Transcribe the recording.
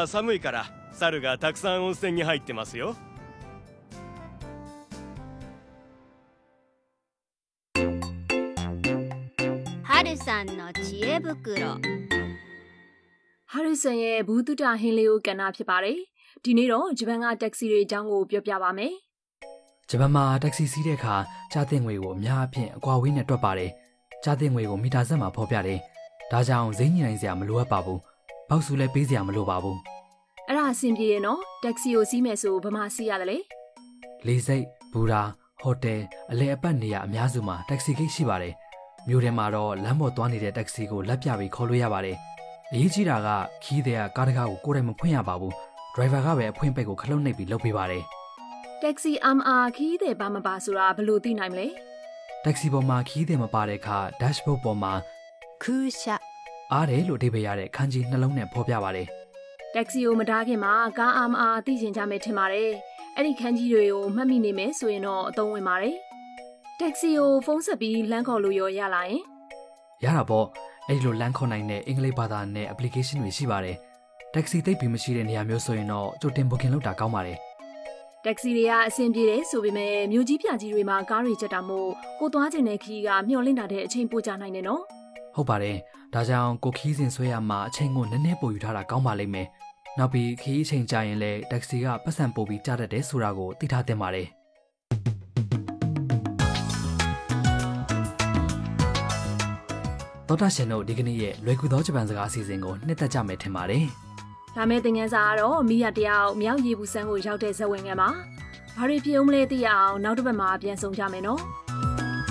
は寒いから猿がたくさん温泉に入ってますよ。 はるさんの知恵袋。 ဟာရဆန်ရဲ့ဘူးတုတဟင်းလေးကိုကဏ္ဍဖြစ်ပါတယ်။ဒီနေ့တော့ဂျပန်ကတက္ကစီတွေအကြောင်းကိုပြောပြပါမယ်။ဂျပန်မှာတက္ကစီစီးတဲ့အခါကြားတင်ငွေကိုအများအပြားအကွာဝေးနဲ့တွက်ပါတယ်။ကြားတင်ငွေကိုမီတာဆက်မှာဖော်ပြတယ်။ဒါကြောင့်ဈေးညှိနှိုင်းစရာမလိုအပ်ပါဘူး။ပေါက်စုလည်းပေးစရာမလိုပါဘူး။အဲ့ဒါအဆင်ပြေရဲ့နော်။တက္ကစီကိုစီးမယ်ဆိုဘာမှစီးရတယ်လေ။လေဆိပ်၊ဘူတာ၊ဟိုတယ်အလဲအပတ်နေရအများစုမှာတက္ကစီဂိတ်ရှိပါတယ်။မြို့ထဲမှာတော့လမ်းပေါ်သွားနေတဲ့တက္ကစီကိုလက်ပြပြီးခေါ်လို့ရပါတယ်။အရေးကြီးတာကခီးတဲ့ကားတကားကိုကိုယ်တိုင်မဖွင့်ရပါဘူး။ဒရိုင်ဘာကပဲအဖွင့်ပိတ်ကိုခလုတ်နှိပ်ပြီးလုပ်ပေးပါတယ်။တက္ကစီခီးတဲ့ဘာမပါဆိုတာဘယ်လိုသိနိုင်မလဲ။တက္ကစီပေါ်မှာခီးတဲ့မပါတဲ့အခါ dashboard ပေါ်မှာခူးရှာအားတယ်လို့အဓိပ္ပာယ်ရတဲ့ခန်းကြီးနှလုံးနဲ့ဖော်ပြပါတယ်။တက္ကစီကိုမတားခင်မှာကားသိချင်ကြမယ်ထင်ပါတယ်။အဲ့ဒီခန်းကြီးတွေကိုမှတ်မိနေမယ်ဆိုရင်တော့အသုံးဝင်ပါတယ်။တက္ကစီကိုဖုန်းဆက်ပြီးလမ်းခေါ်လို့ရလာရင်ရတာပေါ့အဲ့ဒီလိုလမ်းခေါ်နိုင်တဲ့အင်္ဂလိပ်ဘာသာနဲ့ application တွေရှိပါတယ်။တက္ကစီသိပ်ပြီးမရှိတဲ့နေရာမျိုးဆိုရင်တော့ကြိုတင် booking လုပ်တာကောင်းပါတယ်။တက္ကစီတွေကအဆင်ပြေတယ်ဆိုပေမဲ့မြို့ကြီးပြကြီးတွေမှာကားတွေကြက်တာမို့ကိုသွားချင်တဲ့ခီးကမျှော်လင့်တာတဲ့အချိန်ပိုကြနိုင်တယ်နော်။ဟုတ်ပါတယ်။ဒါကြောင့်ကိုခီးစဉ်ဆွဲရမှာအချိန်ကိုနည်းနည်းပိုယူထားတာကောင်းပါလိမ့်မယ်။နောက်ပြီးခီးအချိန်ကြာရင်လည်းတက္ကစီကပတ်စံပို့ပြီးကြားတတ်တယ်ဆိုတာကိုသိထားသင့်ပါတယ်။တော်တာရှင်တို့ဒီကနေ့ရဲ့လွယ်ကူသောဂျပန်စကားအစီအစဉ်ကိုနှစ်သက်ကြမယ်ထင်ပါတယ်။ဒါမဲ့သင်ခန်းစာကတော့မိရတယောက်မြောက်ရေဘူးစမ်းကိုရောက်တဲ့ဇဝင်ငယ်မှာဘာတွေဖြစ်အောင်မလဲသိရအောင်နောက်တစ်ပတ်မှာပြန်ဆောင်ကြမယ်နော်။